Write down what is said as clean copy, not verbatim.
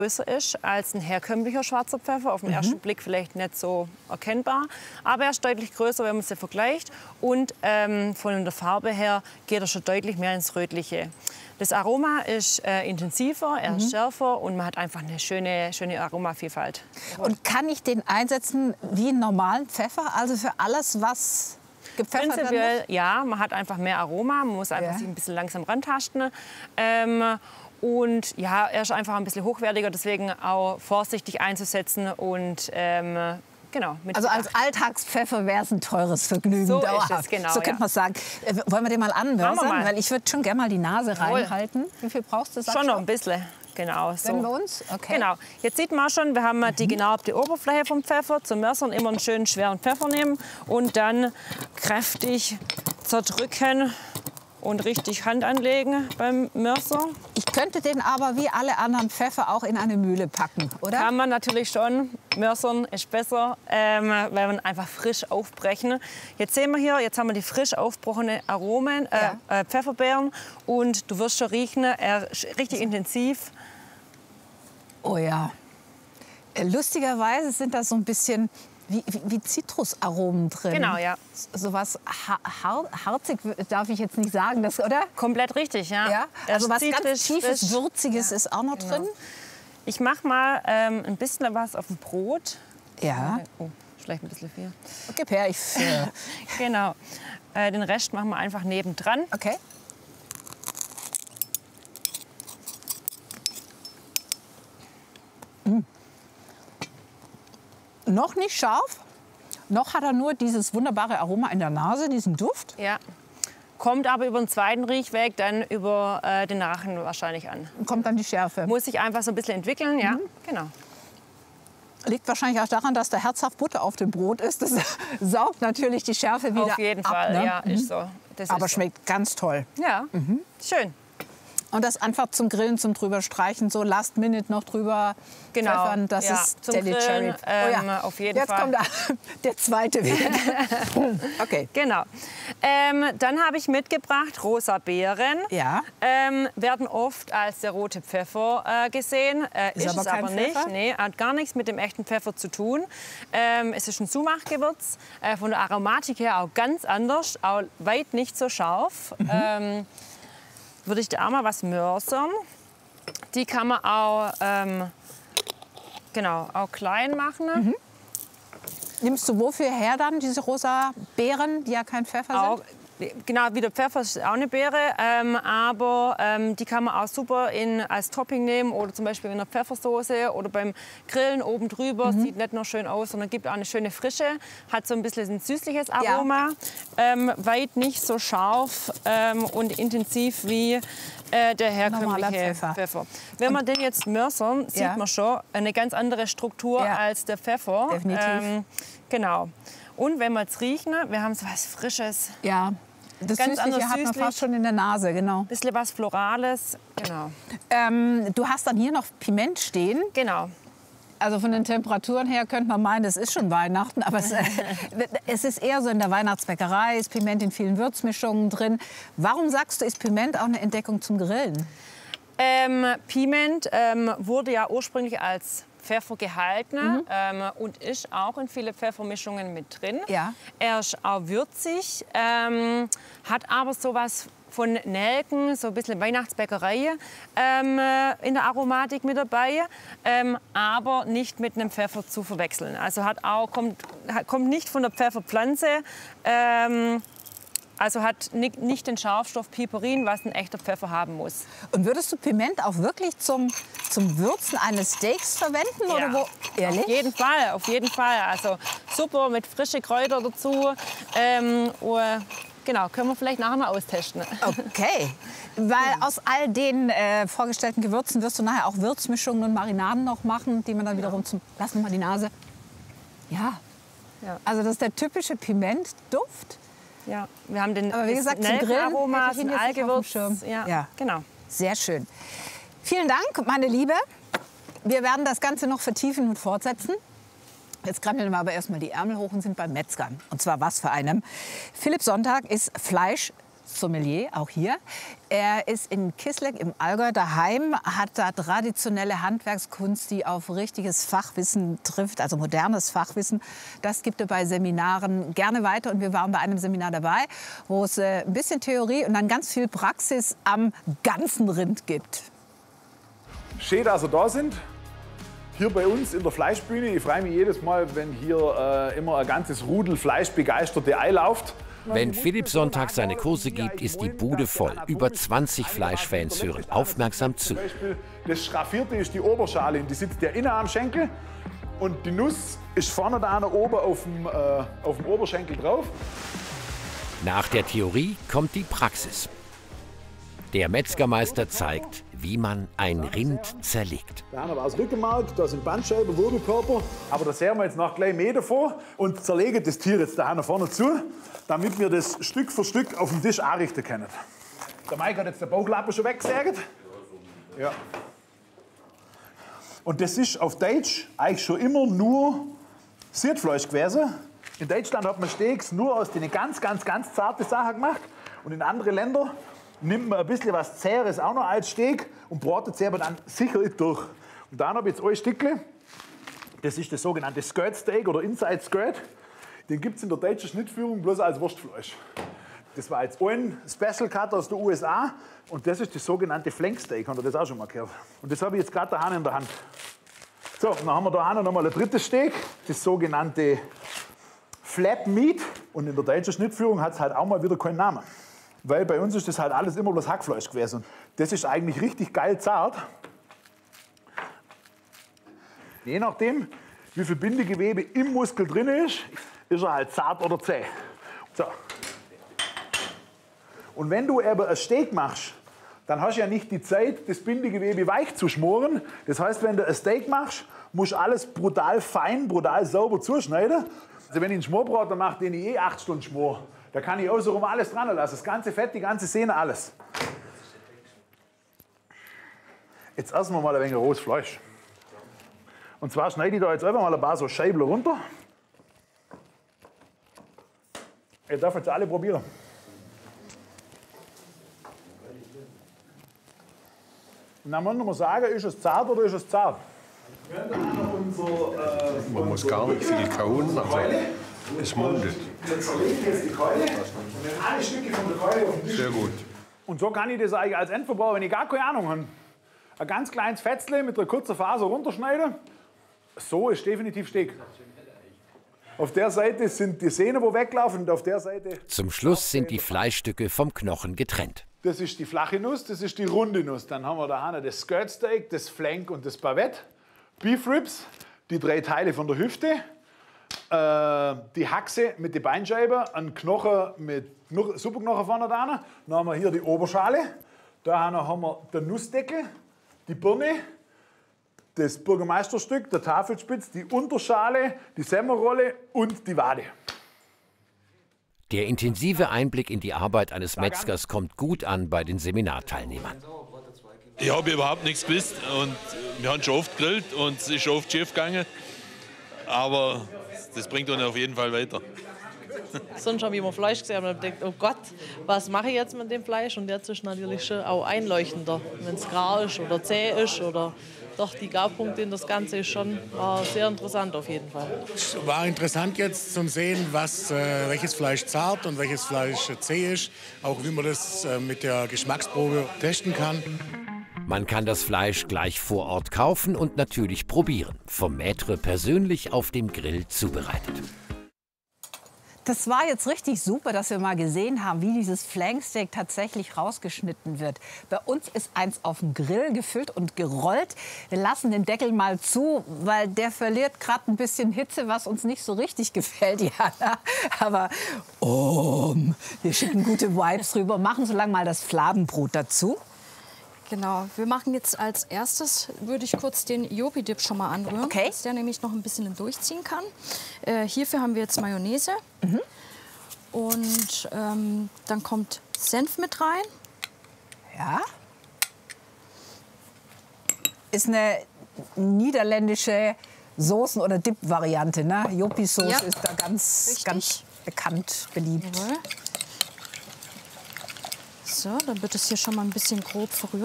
größer ist als ein herkömmlicher schwarzer Pfeffer. Auf den ersten Blick vielleicht nicht so erkennbar, aber er ist deutlich größer, wenn man sie vergleicht. Und von der Farbe her geht er schon deutlich mehr ins Rötliche. Das Aroma ist intensiver, er ist schärfer und man hat einfach eine schöne Aromavielfalt. Und kann ich den einsetzen wie einen normalen Pfeffer? Also für alles, was gepfeffert werden muss? Ja, man hat einfach mehr Aroma. Man muss einfach sich ein bisschen langsam rantasten. Und ja, er ist einfach ein bisschen hochwertiger, deswegen auch vorsichtig einzusetzen und genau. Also als Alltagspfeffer wäre es ein teures Vergnügen. So ist es, genau. So könnte man es sagen. Wollen wir den mal anmörsern? Weil ich würde schon gerne mal die Nase reinhalten. Wie viel brauchst du? Schon noch ein bisschen. Genau, so. Wenn wir uns? Okay. Genau. Jetzt sieht man schon, wir haben die genaubte Oberfläche vom Pfeffer. Zum Mörsern immer einen schönen schweren Pfeffer nehmen und dann kräftig zerdrücken und richtig Hand anlegen beim Mörser. Ich könnte den aber wie alle anderen Pfeffer auch in eine Mühle packen, oder? Kann man natürlich schon. Mörsern ist besser, weil wir einfach frisch aufbrechen. Jetzt sehen wir hier, jetzt haben wir die frisch aufgebrochene Aromen, Pfefferbeeren. Und du wirst schon riechen, er ist richtig intensiv. Oh ja. Lustigerweise sind da so ein bisschen wie Zitrusaromen drin. Genau, ja. So was harzig darf ich jetzt nicht sagen, das, oder? Komplett richtig, ja. Ja? Also was ganz frisch, tiefes, würziges ist auch noch drin. Ich mache mal ein bisschen was auf dem Brot. Ja. Oh, vielleicht ein bisschen viel. Gib her, ich... Genau. Den Rest machen wir einfach nebendran. Okay. Noch nicht scharf, noch hat er nur dieses wunderbare Aroma in der Nase, diesen Duft. Ja. Kommt aber über den zweiten Riechweg dann über den Rachen wahrscheinlich an. Kommt dann die Schärfe. Muss sich einfach so ein bisschen entwickeln, ja, genau. Liegt wahrscheinlich auch daran, dass da herzhaft Butter auf dem Brot ist. Das saugt natürlich die Schärfe wieder ab. Auf jeden Fall, ne? ja, ist so. Das Aber ist schmeckt ganz toll. Ja, schön. Und das einfach zum Grillen, zum drüber streichen, so Last Minute noch drüber pfeffern. Das ist zum Deli Grillen, Cherry. auf jeden Jetzt Fall. kommt der zweite Weg. Okay. Genau. Dann habe ich mitgebracht rosa Beeren. Ja. Werden oft als der rote Pfeffer gesehen. Ist aber es kein aber nicht. Pfeffer? Nee, hat gar nichts mit dem echten Pfeffer zu tun. Es ist ein Zumachgewürz. Von der Aromatik her auch ganz anders. Auch weit nicht so scharf. Würde ich da auch mal was mörsern. Die kann man auch, auch klein machen. Nimmst du wofür her dann diese rosa Beeren, die ja kein Pfeffer sind? Auch, genau, wie der Pfeffer ist auch eine Beere, aber die kann man auch super als Topping nehmen oder zum Beispiel in einer Pfeffersoße oder beim Grillen oben drüber. Sieht nicht nur schön aus, sondern gibt auch eine schöne Frische, hat so ein bisschen ein süßliches Aroma, weit nicht so scharf und intensiv wie der herkömmliche Pfeffer. Wenn man den jetzt mörsern, sieht man schon eine ganz andere Struktur als der Pfeffer. Definitiv. Genau. Und wenn wir jetzt riechen, wir haben so was Frisches. Ja, das ganz Süßliche hat man fast schon in der Nase, genau. Ein bisschen was Florales, genau. Du hast dann hier noch Piment stehen. Genau. Also von den Temperaturen her könnte man meinen, es ist schon Weihnachten, aber es ist eher so in der Weihnachtsbäckerei, ist Piment in vielen Würzmischungen drin. Warum sagst du, ist Piment auch eine Entdeckung zum Grillen? Piment wurde ja ursprünglich als Pfeffer gehalten und ist auch in viele Pfeffermischungen mit drin. Ja. Er ist auch würzig, hat aber sowas von Nelken, so ein bisschen Weihnachtsbäckerei in der Aromatik mit dabei, aber nicht mit einem Pfeffer zu verwechseln. Also kommt nicht von der Pfefferpflanze, also hat nicht den Scharfstoff Piperin, was ein echter Pfeffer haben muss. Und würdest du Piment auch wirklich zum Würzen eines Steaks verwenden? Ja, oder wo? Ehrlich? Auf jeden Fall. Also super mit frischen Kräutern dazu. Genau, können wir vielleicht nachher mal austesten. Okay, weil aus all den vorgestellten Gewürzen wirst du nachher auch Würzmischungen und Marinaden noch machen, die man dann wiederum zum... Lass noch mal die Nase. Ja. Also das ist der typische Pimentduft. Ja, wir haben den Aber wie gesagt, zum Grillen Aroma, hätte ich ihn das jetzt nicht auf dem Allgewürz. Schirm. Ja, genau. Sehr schön. Vielen Dank, meine Liebe. Wir werden das Ganze noch vertiefen und fortsetzen. Jetzt krabbeln wir aber erstmal die Ärmel hoch und sind beim Metzger. Und zwar was für einem. Philipp Sonntag ist Sommelier, auch hier. Er ist in Kisleck im Allgäu daheim, hat da traditionelle Handwerkskunst, die auf richtiges Fachwissen trifft, also modernes Fachwissen. Das gibt er bei Seminaren gerne weiter. Und wir waren bei einem Seminar dabei, wo es ein bisschen Theorie und dann ganz viel Praxis am ganzen Rind gibt. Schön, dass ihr da sind. Hier bei uns in der Fleischbühne. Ich freue mich jedes Mal, wenn hier immer ein ganzes Rudel Fleischbegeisterte einläuft. Wenn Philipp Sonntag seine Kurse gibt, ist die Bude voll. Über 20 Fleischfans hören aufmerksam zu. Das Schraffierte ist die Oberschale, die sitzt ja innen am Schenkel. Und die Nuss ist vorne da oben auf dem Oberschenkel drauf. Nach der Theorie kommt die Praxis. Der Metzgermeister zeigt, wie man ein Rind zerlegt. Da haben wir das Rückenmark, da sind Bandscheiben, Wirbelkörper. Aber da sehen wir jetzt noch gleich mehr davon und zerlegen das Tier jetzt da vorne zu, damit wir das Stück für Stück auf dem Tisch anrichten können. Der Mike hat jetzt den Bauchlappen schon weggesägt. Ja. Und das ist auf Deutsch eigentlich schon immer nur Siedfleisch gewesen. In Deutschland hat man Steaks nur aus den ganz zarten Sachen gemacht. Und in anderen Ländern nimmt man ein bisschen was Zäheres auch noch als Steak und bratet es aber dann sicherlich durch. Und dann habe ich jetzt ein Stückchen. Das ist das sogenannte Skirt Steak oder Inside Skirt. Den gibt es in der deutschen Schnittführung bloß als Wurstfleisch. Das war jetzt ein Special Cut aus den USA. Und das ist das sogenannte Flank Steak. Habt ihr das auch schon mal gehört? Und das habe ich jetzt gerade da in der Hand. So, dann haben wir da noch mal ein drittes Steak. Das sogenannte Flap Meat. Und in der deutschen Schnittführung hat es halt auch mal wieder keinen Namen. Weil bei uns ist das halt alles immer bloß Hackfleisch gewesen. Und das ist eigentlich richtig geil zart. Je nachdem, wie viel Bindegewebe im Muskel drin ist, ist er halt zart oder zäh. So. Und wenn du eben ein Steak machst, dann hast du ja nicht die Zeit, das Bindegewebe weich zu schmoren. Das heißt, wenn du ein Steak machst, musst du alles brutal fein, brutal sauber zuschneiden. Also wenn ich einen Schmorbraten mache, den ich 8 Stunden schmor, da kann ich außenrum alles dran lassen. Das ganze Fett, die ganze Sehne, alles. Jetzt essen wir mal ein wenig rohes Fleisch. Und zwar schneide ich da jetzt einfach mal ein paar so Scheiben runter. Ihr dürft jetzt alle probieren. Und dann muss man sagen, ist es zart oder ist es zart? Man muss gar nicht viel kauen, also es mundet. Wir zerlegen jetzt die Keule und nehmen alle Stücke von der Keule auf den Tisch. Sehr gut. Und so kann ich das eigentlich als Endverbraucher, wenn ich gar keine Ahnung habe, ein ganz kleines Fetzle mit einer kurzen Faser runterschneiden. So ist definitiv Steak. Auf der Seite sind die Sehnen, die weglaufen, und auf der Seite... Zum Schluss sind die Fleischstücke vom Knochen getrennt. Das ist die flache Nuss, das ist die runde Nuss. Dann haben wir da das Skirt Steak, das Flank und das Bavette. Beef Ribs, die 3 Teile von der Hüfte. Die Haxe mit den Beinscheiben, ein Knochen mit Superknochen vorne dran. Dann haben wir hier die Oberschale. Da haben wir den Nussdeckel, die Birne, das Bürgermeisterstück, der Tafelspitz, die Unterschale, die Semmelrolle und die Wade. Der intensive Einblick in die Arbeit eines Metzgers kommt gut an bei den Seminarteilnehmern. Ich habe überhaupt nichts gewusst und wir haben schon oft gegrillt und es ist schon oft schief gegangen. Aber das bringt uns auf jeden Fall weiter. Sonst habe ich immer Fleisch gesehen und habe gedacht, oh Gott, was mache ich jetzt mit dem Fleisch? Und jetzt ist natürlich schon auch einleuchtender, wenn es gar ist oder zäh ist oder doch die Garpunkte in das Ganze ist schon sehr interessant auf jeden Fall. Es war interessant jetzt zu sehen, welches Fleisch zart und welches Fleisch zäh ist, auch wie man das mit der Geschmacksprobe testen kann. Man kann das Fleisch gleich vor Ort kaufen und natürlich probieren. Vom Maître persönlich auf dem Grill zubereitet. Das war jetzt richtig super, dass wir mal gesehen haben, wie dieses Flanksteak tatsächlich rausgeschnitten wird. Bei uns ist eins auf dem Grill gefüllt und gerollt. Wir lassen den Deckel mal zu, weil der verliert gerade ein bisschen Hitze, was uns nicht so richtig gefällt, Jana. Aber wir schicken gute Vibes rüber, machen so lange mal das Fladenbrot dazu. Genau, wir machen jetzt als erstes, würde ich kurz den Jopi-Dip schon mal anrühren, okay, dass der nämlich noch ein bisschen durchziehen kann. Hierfür haben wir jetzt Mayonnaise und dann kommt Senf mit rein. Ja. Ist eine niederländische Soßen- oder Dip-Variante, ne? Jopi-Sauce ist da ganz bekannt, beliebt. Jawohl. So, dann wird es hier schon mal ein bisschen grob verrührt.